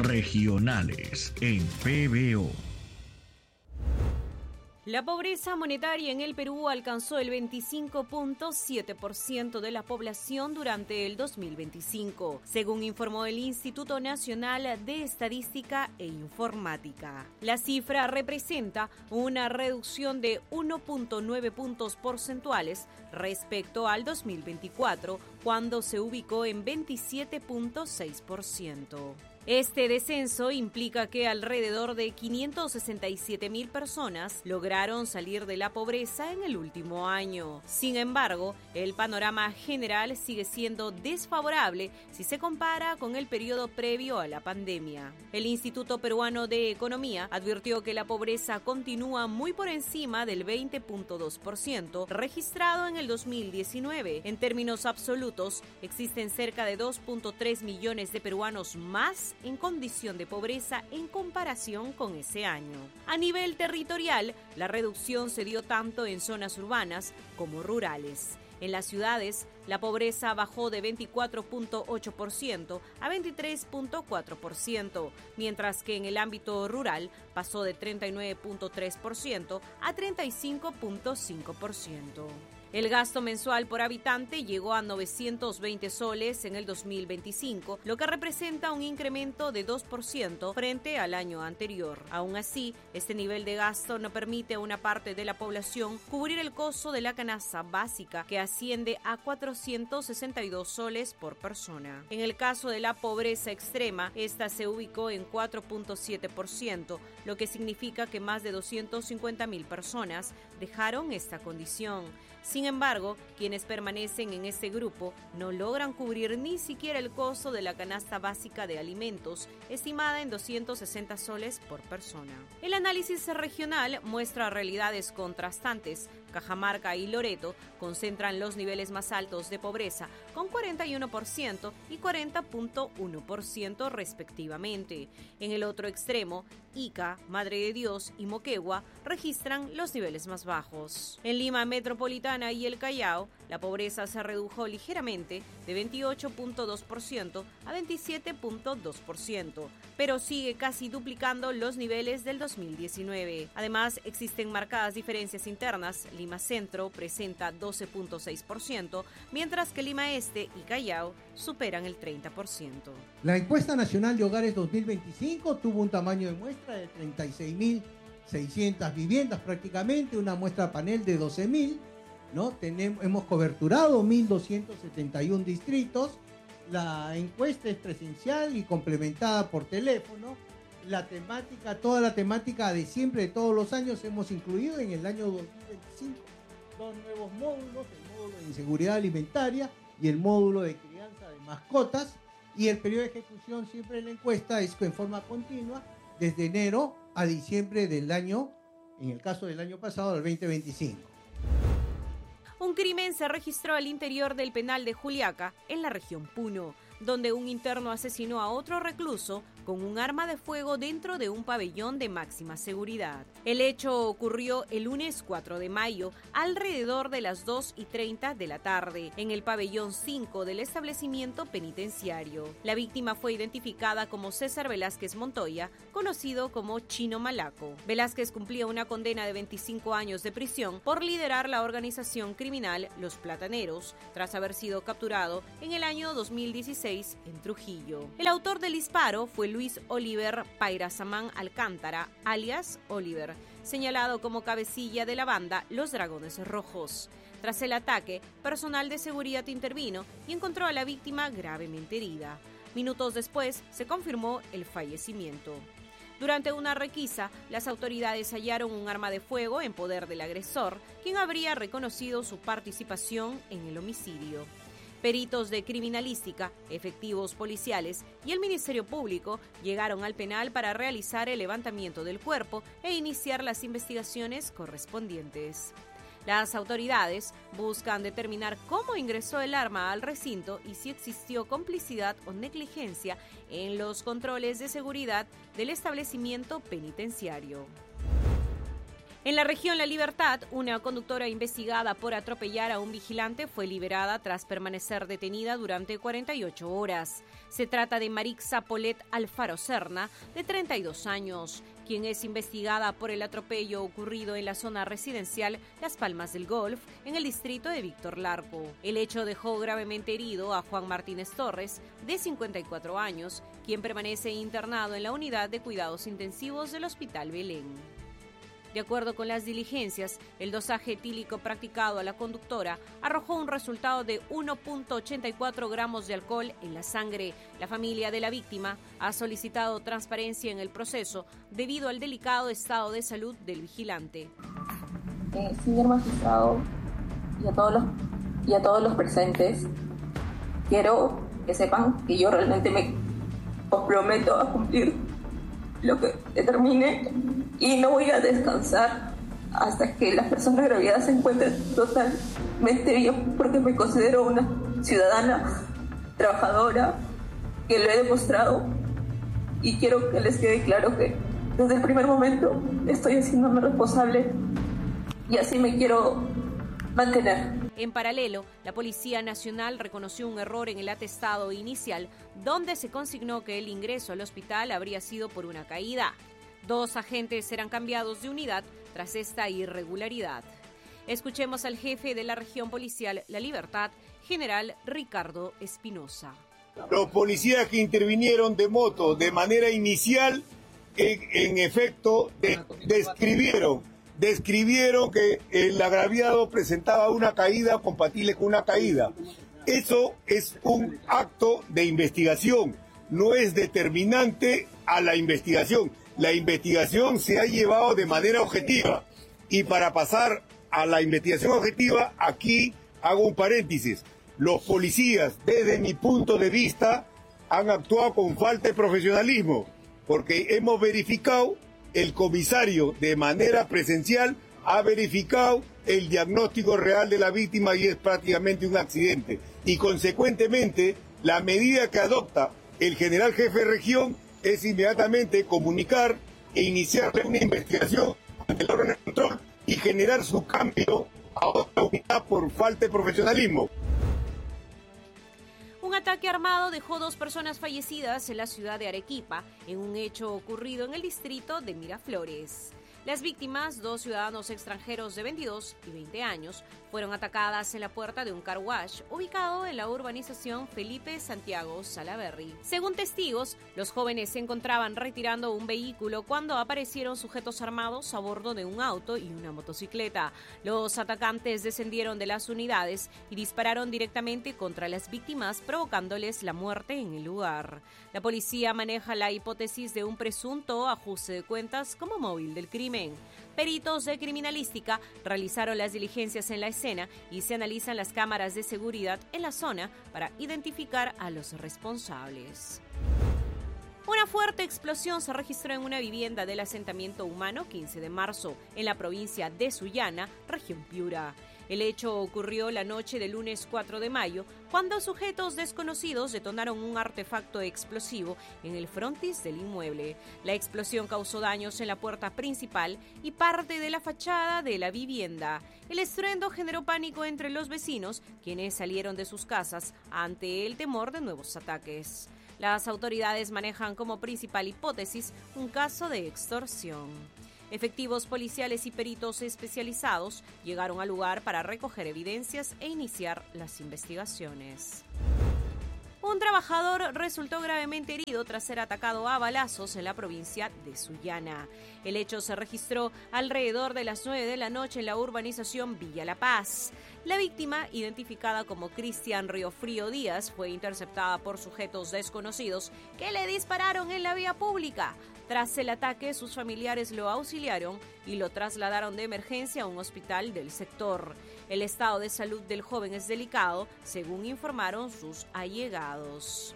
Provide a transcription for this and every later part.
regionales en PBO. La pobreza monetaria en el Perú alcanzó el 25.7% de la población durante el 2025, según informó el Instituto Nacional de Estadística e Informática. La cifra representa una reducción de 1.9 puntos porcentuales respecto al 2024, cuando se ubicó en 27.6%. Este descenso implica que alrededor de 567.000 personas lograron salir de la pobreza en el último año. Sin embargo, el panorama general sigue siendo desfavorable si se compara con el periodo previo a la pandemia. El Instituto Peruano de Economía advirtió que la pobreza continúa muy por encima del 20.2% registrado en el 2019. En términos absolutos, existen cerca de 2.3 millones de peruanos más en condición de pobreza en comparación con ese año. A nivel territorial, la reducción se dio tanto en zonas urbanas como rurales. En las ciudades, la pobreza bajó de 24.8% a 23.4%, mientras que en el ámbito rural pasó de 39.3% a 35.5%. El gasto mensual por habitante llegó a 920 soles en el 2025, lo que representa un incremento de 2% frente al año anterior. Aún así, este nivel de gasto no permite a una parte de la población cubrir el costo de la canasta básica, que asciende a 462 soles por persona. En el caso de la pobreza extrema, esta se ubicó en 4.7%, lo que significa que más de 250.000 personas dejaron esta condición. Sin embargo, quienes permanecen en este grupo no logran cubrir ni siquiera el costo de la canasta básica de alimentos, estimada en 260 soles por persona. El análisis regional muestra realidades contrastantes. Cajamarca y Loreto concentran los niveles más altos de pobreza, con 41% y 40.1% respectivamente. En el otro extremo, Ica, Madre de Dios y Moquegua registran los niveles más bajos. En Lima Metropolitana y el Callao, la pobreza se redujo ligeramente de 28.2% a 27.2%, pero sigue casi duplicando los niveles del 2019. Además, existen marcadas diferencias internas. Lima Centro presenta 12.6%, mientras que Lima Este y Callao superan el 30%. La encuesta nacional de hogares 2025 tuvo un tamaño de muestra de 36.600 viviendas prácticamente, una muestra panel de 12.000, ¿no? Hemos coberturado 1.271 distritos. La encuesta es presencial y complementada por teléfono. Toda la temática de siempre, de todos los años, hemos incluido en el año 2025 dos nuevos módulos: el módulo de inseguridad alimentaria y el módulo de crianza de mascotas. Y el periodo de ejecución siempre en la encuesta es en forma continua, desde enero a diciembre del año, en el caso del año pasado, del 2025. Un crimen se registró al interior del penal de Juliaca, en la región Puno, donde un interno asesinó a otro recluso con un arma de fuego dentro de un pabellón de máxima seguridad. El hecho ocurrió el lunes 4 de mayo, alrededor de las 2:30 de la tarde, en el pabellón 5 del establecimiento penitenciario. La víctima fue identificada como César Velázquez Montoya, conocido como Chino Malaco. Velázquez cumplía una condena de 25 años de prisión por liderar la organización criminal Los Plataneros, tras haber sido capturado en el año 2016 en Trujillo. El autor del disparo fue Luis Oliver Pairasamán Alcántara, alias Oliver, señalado como cabecilla de la banda Los Dragones Rojos. Tras el ataque, personal de seguridad intervino y encontró a la víctima gravemente herida. Minutos después, se confirmó el fallecimiento. Durante una requisa, las autoridades hallaron un arma de fuego en poder del agresor, quien habría reconocido su participación en el homicidio. Peritos de criminalística, efectivos policiales y el Ministerio Público llegaron al penal para realizar el levantamiento del cuerpo e iniciar las investigaciones correspondientes. Las autoridades buscan determinar cómo ingresó el arma al recinto y si existió complicidad o negligencia en los controles de seguridad del establecimiento penitenciario. En la región La Libertad, una conductora investigada por atropellar a un vigilante fue liberada tras permanecer detenida durante 48 horas. Se trata de Marixa Polet Alfaro Serna, de 32 años, quien es investigada por el atropello ocurrido en la zona residencial Las Palmas del Golf, en el distrito de Víctor Larco. El hecho dejó gravemente herido a Juan Martínez Torres, de 54 años, quien permanece internado en la unidad de cuidados intensivos del Hospital Belén. De acuerdo con las diligencias, el dosaje etílico practicado a la conductora arrojó un resultado de 1.84 gramos de alcohol en la sangre. La familia de la víctima ha solicitado transparencia en el proceso debido al delicado estado de salud del vigilante. Señor magistrado y a todos los presentes, quiero que sepan que yo realmente me comprometo a cumplir lo que determine y no voy a descansar hasta que las personas agraviadas se encuentren totalmente bien, porque me considero una ciudadana trabajadora, que lo he demostrado, y quiero que les quede claro que desde el primer momento estoy haciéndome responsable y así me quiero mantener. En paralelo, la Policía Nacional reconoció un error en el atestado inicial, donde se consignó que el ingreso al hospital habría sido por una caída. 2 agentes serán cambiados de unidad tras esta irregularidad. Escuchemos al jefe de la región policial La Libertad, general Ricardo Espinosa. Los policías que intervinieron de moto de manera inicial, en efecto, describieron que el agraviado presentaba una caída compatible con una caída. Eso es un acto de investigación, no es determinante a la investigación. La investigación se ha llevado de manera objetiva, y para pasar a la investigación objetiva, aquí hago un paréntesis. Los policías, desde mi punto de vista, han actuado con falta de profesionalismo, porque hemos verificado, el comisario de manera presencial ha verificado el diagnóstico real de la víctima y es prácticamente un accidente. Y consecuentemente, la medida que adopta el general jefe de región es inmediatamente comunicar e iniciar una investigación ante el órgano de control y generar su cambio a otra unidad por falta de profesionalismo. Un ataque armado dejó 2 personas fallecidas en la ciudad de Arequipa, en un hecho ocurrido en el distrito de Miraflores. Las víctimas, 2 ciudadanos extranjeros de 22 y 20 años, fueron atacadas en la puerta de un car wash ubicado en la urbanización Felipe Santiago Salaberry. Según testigos, los jóvenes se encontraban retirando un vehículo cuando aparecieron sujetos armados a bordo de un auto y una motocicleta. Los atacantes descendieron de las unidades y dispararon directamente contra las víctimas, provocándoles la muerte en el lugar. La policía maneja la hipótesis de un presunto ajuste de cuentas como móvil del crimen. Peritos de criminalística realizaron las diligencias en la escena y se analizan las cámaras de seguridad en la zona para identificar a los responsables. Una fuerte explosión se registró en una vivienda del asentamiento humano 15 de marzo, en la provincia de Sullana, región Piura. El hecho ocurrió la noche del lunes 4 de mayo, cuando sujetos desconocidos detonaron un artefacto explosivo en el frontis del inmueble. La explosión causó daños en la puerta principal y parte de la fachada de la vivienda. El estruendo generó pánico entre los vecinos, quienes salieron de sus casas ante el temor de nuevos ataques. Las autoridades manejan como principal hipótesis un caso de extorsión. Efectivos policiales y peritos especializados llegaron al lugar para recoger evidencias e iniciar las investigaciones. Un trabajador resultó gravemente herido tras ser atacado a balazos en la provincia de Sullana. El hecho se registró alrededor de las 9 de la noche en la urbanización Villa La Paz. La víctima, identificada como Cristian Riofrío Díaz, fue interceptada por sujetos desconocidos que le dispararon en la vía pública. Tras el ataque, sus familiares lo auxiliaron y lo trasladaron de emergencia a un hospital del sector. El estado de salud del joven es delicado, según informaron sus allegados.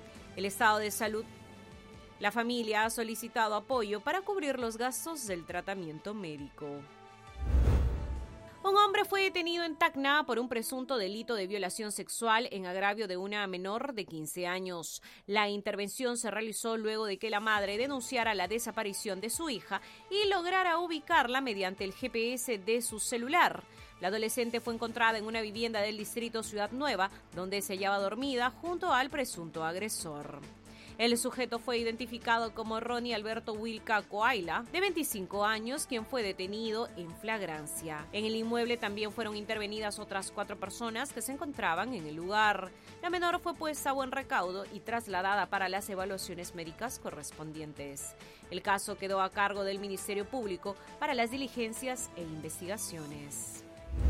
La familia ha solicitado apoyo para cubrir los gastos del tratamiento médico. Un hombre fue detenido en Tacna por un presunto delito de violación sexual en agravio de una menor de 15 años. La intervención se realizó luego de que la madre denunciara la desaparición de su hija y lograra ubicarla mediante el GPS de su celular. La adolescente fue encontrada en una vivienda del distrito Ciudad Nueva, donde se hallaba dormida junto al presunto agresor. El sujeto fue identificado como Ronnie Alberto Wilca Coaila, de 25 años, quien fue detenido en flagrancia. En el inmueble también fueron intervenidas otras 4 personas que se encontraban en el lugar. La menor fue puesta a buen recaudo y trasladada para las evaluaciones médicas correspondientes. El caso quedó a cargo del Ministerio Público para las diligencias e investigaciones.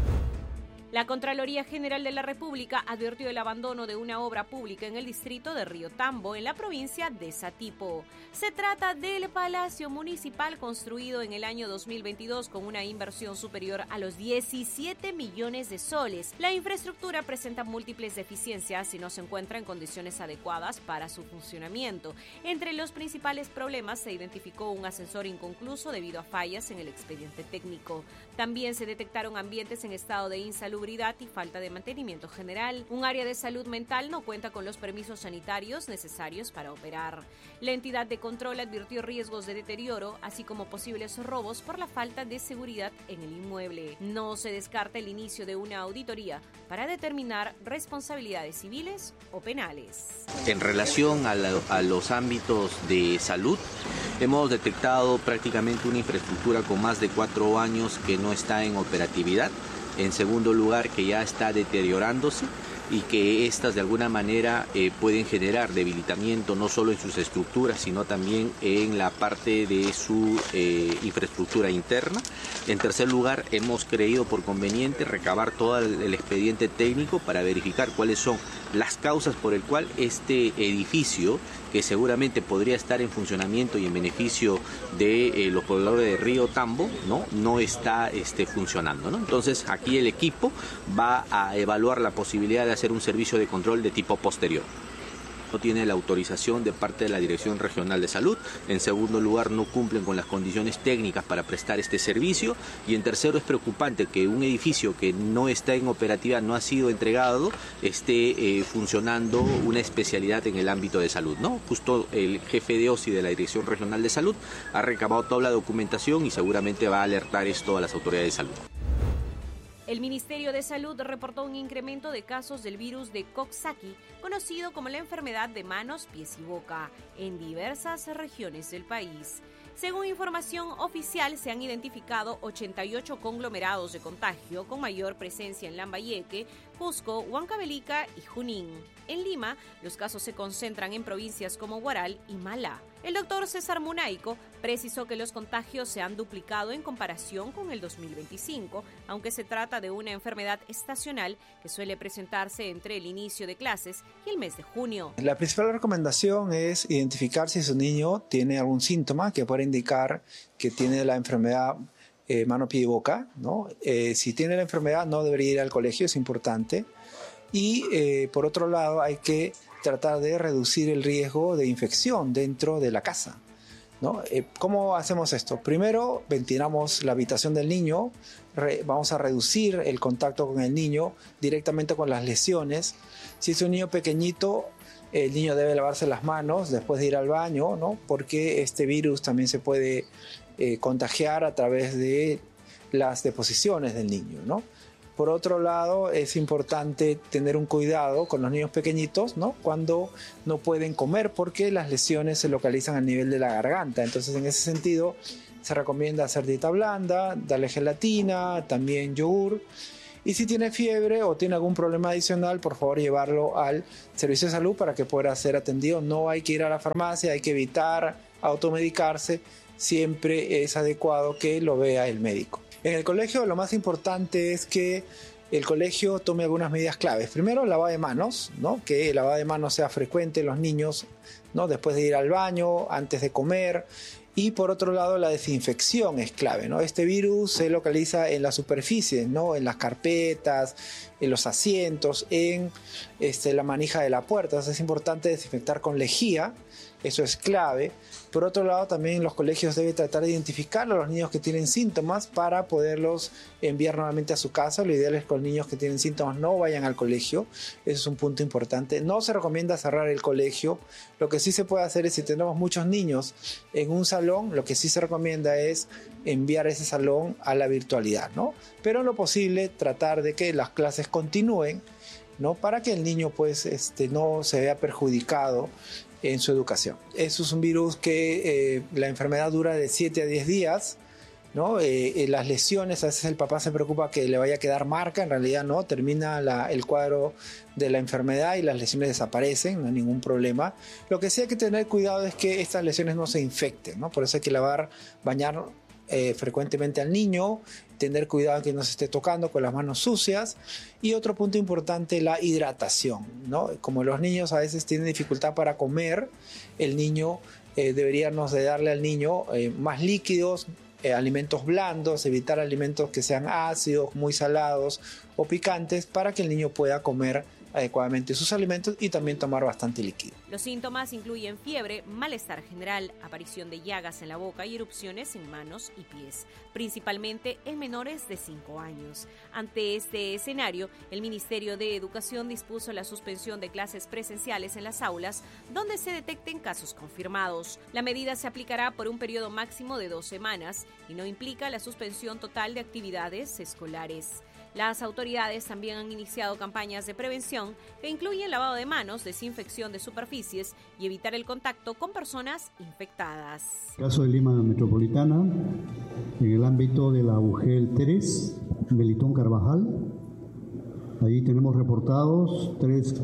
La Contraloría General de la República advirtió el abandono de una obra pública en el distrito de Río Tambo, en la provincia de Satipo. Se trata del Palacio Municipal construido en el año 2022 con una inversión superior a los 17 millones de soles. La infraestructura presenta múltiples deficiencias y no se encuentra en condiciones adecuadas para su funcionamiento. Entre los principales problemas se identificó un ascensor inconcluso debido a fallas en el expediente técnico. También se detectaron ambientes en estado de insalubridad y falta de mantenimiento general. Un área de salud mental no cuenta con los permisos sanitarios necesarios para operar. La entidad de control advirtió riesgos de deterioro, así como posibles robos por la falta de seguridad en el inmueble. No se descarta el inicio de una auditoría para determinar responsabilidades civiles o penales. En relación a los ámbitos de salud, hemos detectado prácticamente una infraestructura con más de 4 años que no está en operatividad. En segundo lugar, que ya está deteriorándose y que estas de alguna manera pueden generar debilitamiento no solo en sus estructuras, sino también en la parte de su infraestructura interna. En tercer lugar, hemos creído por conveniente recabar todo el expediente técnico para verificar cuáles son las causas por el cual este edificio, que seguramente podría estar en funcionamiento y en beneficio de los pobladores de Río Tambo, no está funcionando, ¿no? Entonces aquí el equipo va a evaluar la posibilidad de hacer un servicio de control de tipo posterior. No tiene la autorización de parte de la Dirección Regional de Salud. En segundo lugar, no cumplen con las condiciones técnicas para prestar este servicio. Y en tercero, es preocupante que un edificio que no está en operatividad, no ha sido entregado, esté funcionando una especialidad en el ámbito de salud, ¿no? Justo el jefe de OSI de la Dirección Regional de Salud ha recabado toda la documentación y seguramente va a alertar esto a las autoridades de salud. El Ministerio de Salud reportó un incremento de casos del virus de Coxsackie, conocido como la enfermedad de manos, pies y boca, en diversas regiones del país. Según información oficial, se han identificado 88 conglomerados de contagio con mayor presencia en Lambayeque, Cusco, Huancavelica y Junín. En Lima, los casos se concentran en provincias como Huaral y Malá. El doctor César Munaico precisó que los contagios se han duplicado en comparación con el 2025, aunque se trata de una enfermedad estacional que suele presentarse entre el inicio de clases y el mes de junio. La principal recomendación es identificar si su niño tiene algún síntoma que pueda indicar que tiene la enfermedad mano, pie y boca, ¿no? Si tiene la enfermedad no debería ir al colegio, es importante. Y por otro lado hay que tratar de reducir el riesgo de infección dentro de la casa, ¿no? ¿Cómo hacemos esto? Primero, ventilamos la habitación del niño, vamos a reducir el contacto con el niño directamente con las lesiones. Si es un niño pequeñito, el niño debe lavarse las manos después de ir al baño, ¿no? Porque este virus también se puede contagiar a través de las deposiciones del niño, ¿no? Por otro lado, es importante tener un cuidado con los niños pequeñitos, ¿no? Cuando no pueden comer, porque las lesiones se localizan a nivel de la garganta. Entonces, en ese sentido, se recomienda hacer dieta blanda, darle gelatina, también yogur. Y si tiene fiebre o tiene algún problema adicional, por favor llevarlo al servicio de salud para que pueda ser atendido. No hay que ir a la farmacia, hay que evitar automedicarse. Siempre es adecuado que lo vea el médico. En el colegio lo más importante es que el colegio tome algunas medidas claves. Primero, lavado de manos, ¿no? Que el lavado de manos sea frecuente en los niños, ¿no? Después de ir al baño, antes de comer. Y por otro lado, la desinfección es clave, ¿no? Este virus se localiza en las superficies, ¿no? En las carpetas, en los asientos, en la manija de la puerta. Entonces es importante desinfectar con lejía, eso es clave. Por otro lado, también los colegios deben tratar de identificar a los niños que tienen síntomas para poderlos enviar nuevamente a su casa. Lo ideal es que los niños que tienen síntomas no vayan al colegio. Ese es un punto importante. No se recomienda cerrar el colegio. Lo que sí se puede hacer es, si tenemos muchos niños en un salón, lo que sí se recomienda es enviar ese salón a la virtualidad, ¿no? Pero en lo posible tratar de que las clases continúen, ¿no? Para que el niño pues no se vea perjudicado en su educación. Eso es un virus que la enfermedad dura de 7 a 10 días, ¿no? Las lesiones, a veces el papá se preocupa que le vaya a quedar marca, en realidad no, termina el cuadro de la enfermedad y las lesiones desaparecen, no hay ningún problema. Lo que sí hay que tener cuidado es que estas lesiones no se infecten, ¿no? Por eso hay que bañar frecuentemente al niño, tener cuidado que no se esté tocando con las manos sucias. Y otro punto importante, la hidratación, ¿no? Como los niños a veces tienen dificultad para comer, el niño deberíamos de darle al niño más líquidos, alimentos blandos, evitar alimentos que sean ácidos, muy salados o picantes, para que el niño pueda comer adecuadamente sus alimentos y también tomar bastante líquido. Los síntomas incluyen fiebre, malestar general, aparición de llagas en la boca y erupciones en manos y pies, principalmente en menores de 5 años. Ante este escenario, el Ministerio de Educación dispuso la suspensión de clases presenciales en las aulas donde se detecten casos confirmados. La medida se aplicará por un periodo máximo de 2 semanas y no implica la suspensión total de actividades escolares. Las autoridades también han iniciado campañas de prevención que incluyen lavado de manos, desinfección de superficies y evitar el contacto con personas infectadas. Caso de Lima Metropolitana, en el ámbito de la UGEL 3, Melitón Carvajal, ahí tenemos reportados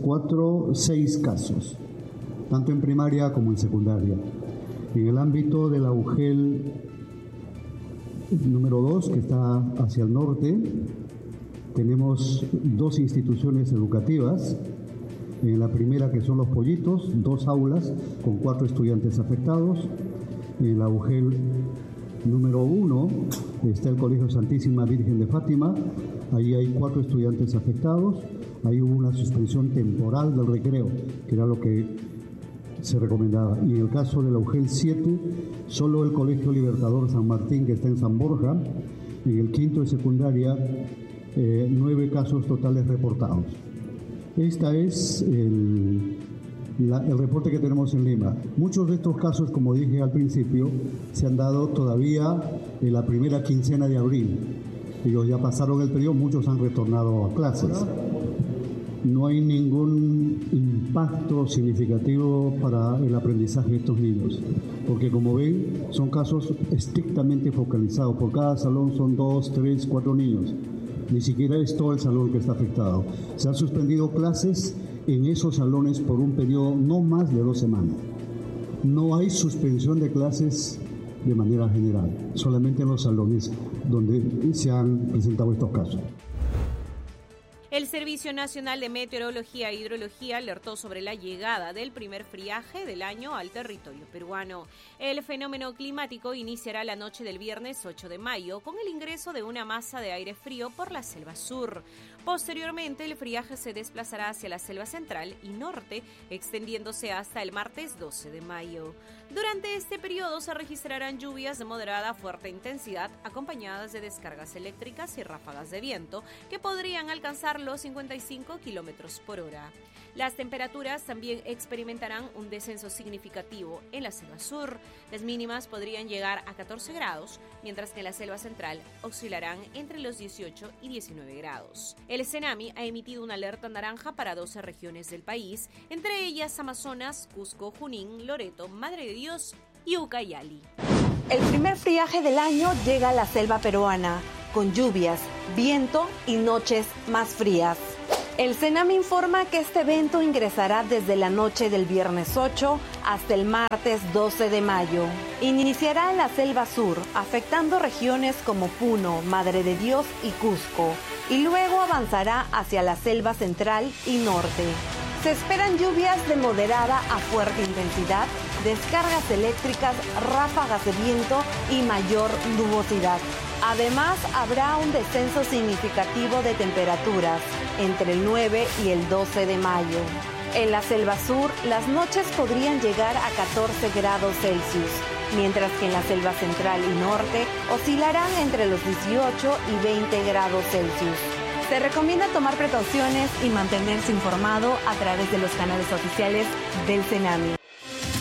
6 casos, tanto en primaria como en secundaria. En el ámbito de la UGEL número 2, que está hacia el norte, tenemos 2 instituciones educativas. En la primera, que son Los Pollitos, 2 aulas con 4 estudiantes afectados. En la UGEL número 1 está el Colegio Santísima Virgen de Fátima. Ahí hay 4 estudiantes afectados. Ahí hubo una suspensión temporal del recreo, que era lo que se recomendaba. Y en el caso de la UGEL 7, solo el Colegio Libertador San Martín, que está en San Borja. En el quinto de secundaria, 9 casos totales reportados. Este es el reporte que tenemos en Lima. Muchos de estos casos, como dije al principio, se han dado todavía en la primera quincena de abril. Ellos ya pasaron el periodo, muchos han retornado a clases. No hay ningún impacto significativo para el aprendizaje de estos niños, porque como ven, son casos estrictamente focalizados. Por cada salón son 2, 3, 4 niños. Ni siquiera es todo el salón que está afectado. Se han suspendido clases en esos salones por un periodo no más de 2 semanas. No hay suspensión de clases de manera general, solamente en los salones donde se han presentado estos casos. El Servicio Nacional de Meteorología e Hidrología alertó sobre la llegada del primer friaje del año al territorio peruano. El fenómeno climático iniciará la noche del viernes 8 de mayo con el ingreso de una masa de aire frío por la selva sur. Posteriormente, el friaje se desplazará hacia la selva central y norte, extendiéndose hasta el martes 12 de mayo. Durante este periodo se registrarán lluvias de moderada a fuerte intensidad, acompañadas de descargas eléctricas y ráfagas de viento que podrían alcanzar los 55 kilómetros por hora. Las temperaturas también experimentarán un descenso significativo en la selva sur. Las mínimas podrían llegar a 14 grados, mientras que en la selva central oscilarán entre los 18 y 19 grados. El CENAMI ha emitido una alerta naranja para 12 regiones del país, entre ellas Amazonas, Cusco, Junín, Loreto, Madre de Dios y Ucayali. El primer friaje del año llega a la selva peruana, con lluvias, viento y noches más frías. El CENAMI informa que este evento ingresará desde la noche del viernes 8 hasta el martes 12 de mayo. Iniciará en la selva sur, afectando regiones como Puno, Madre de Dios y Cusco, y luego avanzará hacia la selva central y norte. Se esperan lluvias de moderada a fuerte intensidad, descargas eléctricas, ráfagas de viento y mayor nubosidad. Además, habrá un descenso significativo de temperaturas entre el 9 y el 12 de mayo. En la selva sur, las noches podrían llegar a 14 grados Celsius, mientras que en la selva central y norte oscilarán entre los 18 y 20 grados Celsius. Se recomienda tomar precauciones y mantenerse informado a través de los canales oficiales del CENAMI.